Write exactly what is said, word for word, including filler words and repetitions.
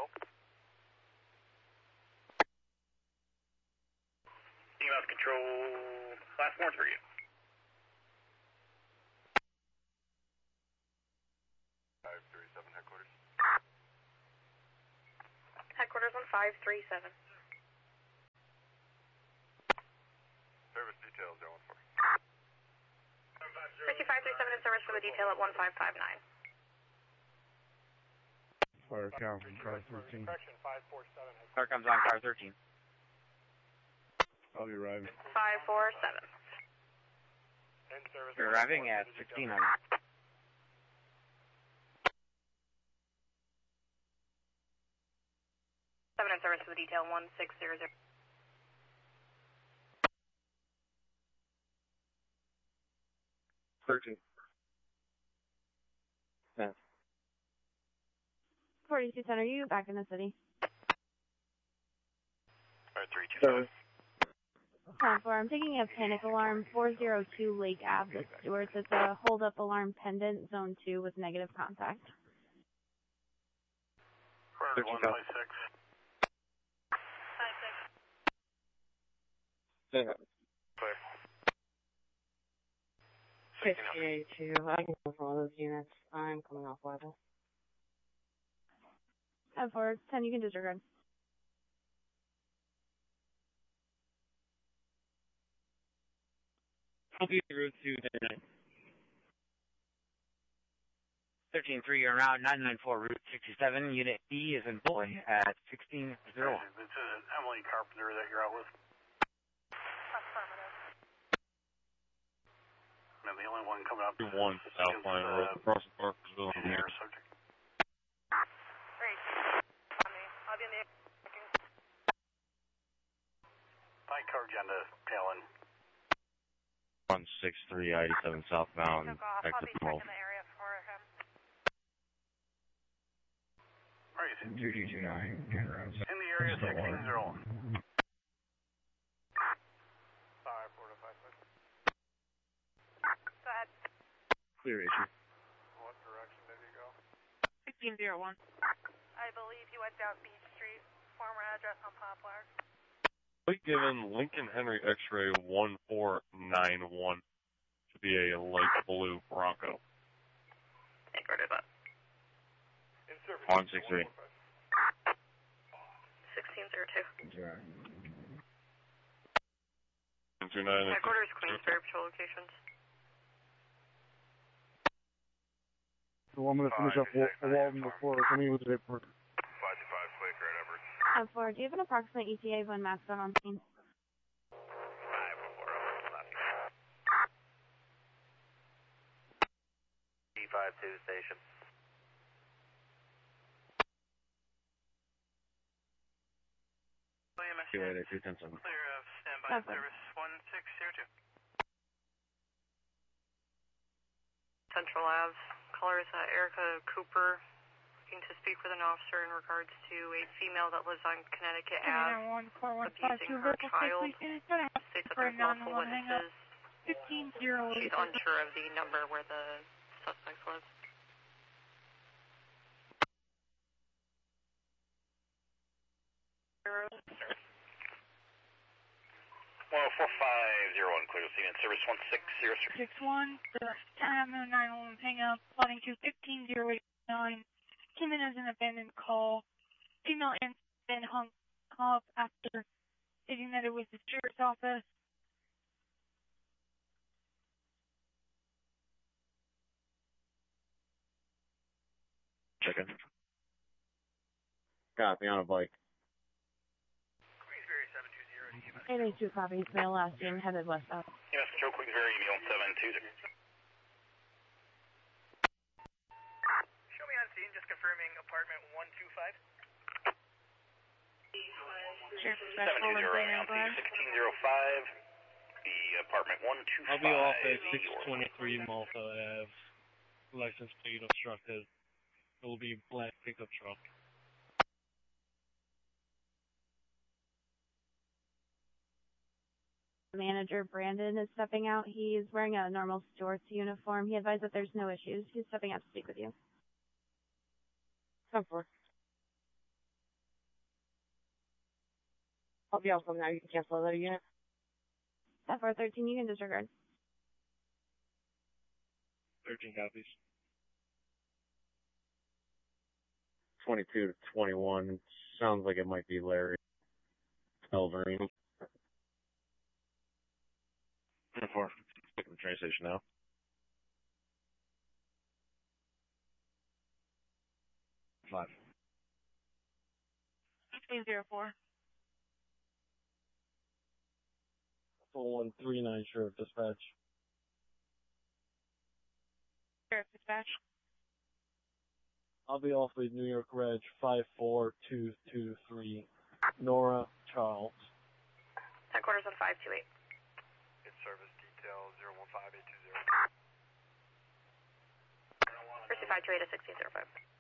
help? Team out control, last warrants for you. five three seven headquarters. Headquarters on five three seven. Service detail zero one four. Rescue five three seven in service for the detail at one five five nine. Fire count from car thirteen. Car comes on car thirteen. I'll be arriving. five four seven. You're arriving at sixteen hundred. seven in service for the detail one six zero zero. thirteen. Yeah. forty-two ten, are you back in the city? Alright, three two five. ten four, I'm taking a panic alarm, four zero two Lake Ave, the Stewarts. It's a hold-up alarm pendant, zone two with negative contact. one five six. Yeah. Clear. fifteen eighty-two, I can go for all those units. I'm coming off level. ten four, ten, you can disregard. Copy route to thirteen three, you're around nine nine four route sixty-seven, unit B is in boy at sixteen zero one. This is Emily Carpenter that you're out with. Affirmative. And the only one coming up is One South Line Road across the Parkersville in from the here. air subject. Great. I'll be in the air. I covered you on the tail end. one six three eighty-seven southbound, Took off. I'll exit be Mall. checking the area for him. Where is it? two two two nine. In the area sixteen zero one. Five four to five six. Go ahead. Clear issue. What direction did he go? sixteen zero one. I believe he went down Beach Street, former address on Poplar. Flight given Lincoln Henry X-ray one four nine one. Should be a light blue Bronco. Inverted up. In service. one six three. sixteen zero two. two nine. Headquarters, Queensbury Patrol locations. So I'm going to finish up Walden before coming with the airport. five two five, Quaker at Everett. ten four, do you have an approximate E T A when masked on scene? five four oh, left. D five two station. William S. See you later, two ten seven. Clear of standby Okay. service one six zero two. Central Ave. Caller is uh, Erica Cooper, looking to speak with an officer in regards to a female that lives on Connecticut Ave, abusing her child. States that there's multiple witnesses. She's unsure of the number where the suspect was. one oh four five zero one, clear to scene in service one six zero three. six one, the time of nine one one hangout, plotting to fifteen zero eight nine, came in as an abandoned call. Female incident hung up after stating that it was the sheriff's office. Chicken. Copy on a bike. Queensbury seven two zero. eight eight two copies, male last name, headed west south. U S Control Queensbury, email seven two zero. Show me on scene, just confirming apartment one two five. Sheriff seven two zero, on scene sixteen zero five. The apartment one two five. I'll be off at six twenty-three Malta Ave. License plate obstructed. It will be black pickup truck. Manager Brandon is stepping out. He's wearing a normal Stewart's uniform. He advised that there's no issues. He's stepping out to speak with you. ten four. I'll be off from now. You can cancel that unit. F four thirteen, you can disregard. thirteen copies. twenty-two to twenty-one. Sounds like it might be Larry Elverini. four, stick with the train station now. Five. sixteen zero four. four one three nine, Sheriff Dispatch. Sheriff Dispatch. I'll be off with New York Reg five four two two three, Nora Charles. Headquarters on five two eight. In-service detail zero one five eight two zero. Pursuit five two eight at sixteen zero five.